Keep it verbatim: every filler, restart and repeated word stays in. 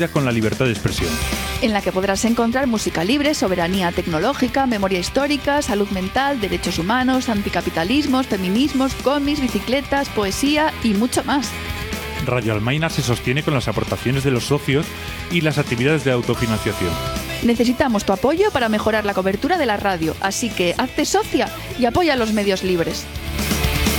con la libertad de expresión, en la que podrás encontrar música libre, soberanía tecnológica, memoria histórica, salud mental, derechos humanos, anticapitalismos, feminismos, cómics, bicicletas, poesía y mucho más. Radio Almaina se sostiene con las aportaciones de los socios y las actividades de autofinanciación. Necesitamos tu apoyo para mejorar la cobertura de la radio, así que hazte socia y apoya a los medios libres.